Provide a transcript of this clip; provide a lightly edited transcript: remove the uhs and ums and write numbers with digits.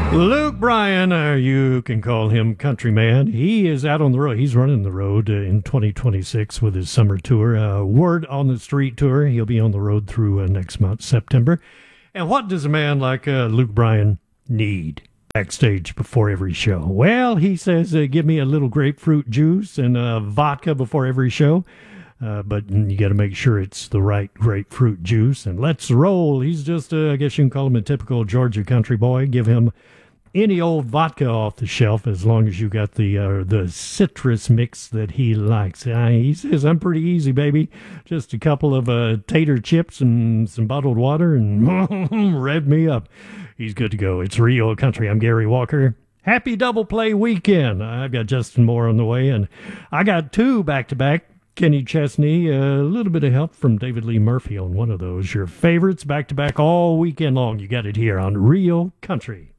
Luke Bryan, you can call him Countryman. He is out on the road. He's running the road in 2026 with his summer tour, Word on the Street tour. He'll be on the road through next month, September. And what does a man like Luke Bryan need backstage before every show? Well, he says, give me a little grapefruit juice and vodka before every show. But you got to make sure it's the right grapefruit juice. And let's roll. He's just, I guess you can call him a typical Georgia country boy. Give him any old vodka off the shelf as long as you got the citrus mix that he likes. He says, I'm pretty easy, baby. Just a couple of tater chips and some bottled water and rev me up. He's good to go. It's Real Country. I'm Gary Walker. Happy double play weekend. I've got Justin Moore on the way, and I got two back-to-back. Kenny Chesney, a little bit of help from David Lee Murphy on one of those. Your favorites back-to-back all weekend long. You got it here on Real Country.